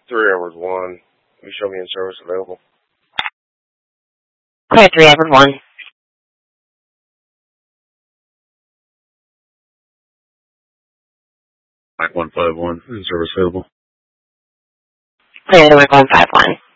3 Edward 1. You show me in service available. Clear 3 Edward 1. Mike 151, in service available. Clear Edward 151.